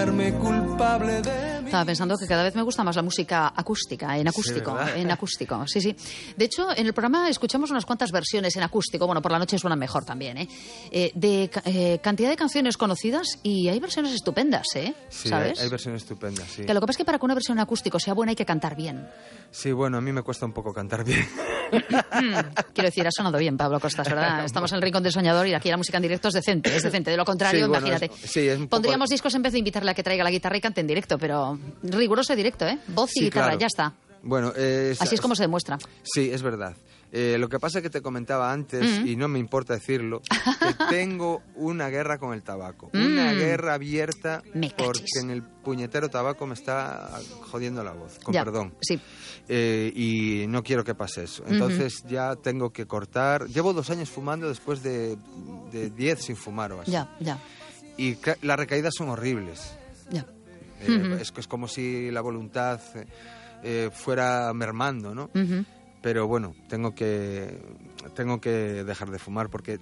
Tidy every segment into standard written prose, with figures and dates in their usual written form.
Culpable de mí. Estaba pensando que cada vez me gusta más la música acústica, en acústico, Sí, en acústico, sí, sí. De hecho, en el programa escuchamos unas cuantas versiones en acústico, bueno, por la noche suenan mejor también, de cantidad de canciones conocidas y hay versiones estupendas, Sí, ¿sabes? hay versiones estupendas, sí. Que lo que pasa es que para que una versión en acústico sea buena hay que cantar bien. Sí, bueno, a mí me cuesta un poco cantar bien. Quiero decir, ha sonado bien, Pablo Costas, ¿verdad? Estamos en el Rincón del Soñador y aquí la música en directo es decente, es decente. De lo contrario, Sí, bueno, imagínate. es un poco... Pondríamos discos en vez de invitarle a que traiga la guitarra y cante en directo, pero riguroso directo, ¿eh? Voz y Sí, guitarra, claro. ya está. Bueno, Así es como se demuestra. Sí, es verdad. Lo que pasa es que te comentaba antes, y no me importa decirlo, que tengo una guerra con el tabaco. Una guerra abierta porque en el puñetero tabaco me está jodiendo la voz, con Ya, perdón. sí. Y no quiero que pase eso. Entonces ya tengo que cortar. Llevo 2 años fumando después de 10 sin fumar o así. Ya, ya. Y las recaídas son horribles. Ya. Es como si la voluntad fuera mermando, ¿no? Pero bueno, tengo que dejar de fumar porque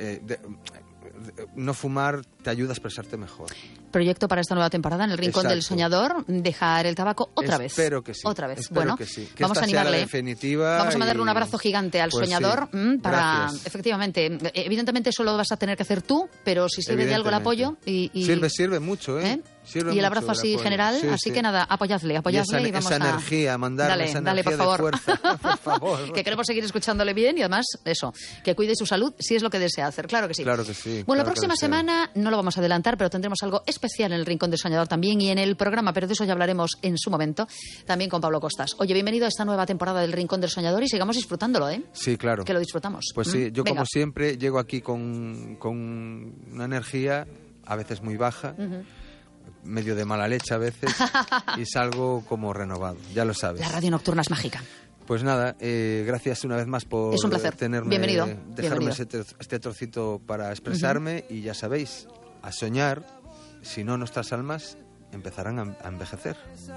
no fumar te ayuda a expresarte mejor. Proyecto para esta nueva temporada en el Rincón Exacto. del Soñador, dejar el tabaco otra vez. Espero que sí. Otra vez. Espero Bueno, que sí. Que vamos a esta sea la animarle. definitiva Vamos a mandarle y- un abrazo gigante al Pues soñador sí. para, Gracias. efectivamente, evidentemente eso lo vas a tener que hacer tú, pero si sirve de algo el apoyo y Sirve mucho, ¿eh? Sirve y el mucho abrazo el así apoyo. general, Sí, así sí. que nada, apoyadle y vamos esa a... energía, mandarle Dale, esa dale, energía por favor. de fuerza, por favor. Que queremos seguir escuchándole bien y además, eso, que cuide su salud si es lo que desea hacer, claro que sí. Claro que sí. Bueno, la claro que próxima deseo. semana no lo vamos a adelantar, pero tendremos algo especial en el Rincón del Soñador también y en el programa, pero de eso ya hablaremos en su momento, también con Pablo Costas. Oye, bienvenido a esta nueva temporada del Rincón del Soñador y sigamos disfrutándolo, ¿eh? Sí, claro. Que lo disfrutamos. Pues sí, yo Venga. como siempre llego aquí con una energía a veces muy baja, medio de mala leche a veces, y salgo como renovado, ya lo sabes. La radio nocturna es mágica. Pues nada, gracias una vez más por Es un placer. tenerme, Bienvenido. dejarme Bienvenido. este trocito para expresarme y ya sabéis, a soñar, si no nuestras almas empezarán a envejecer.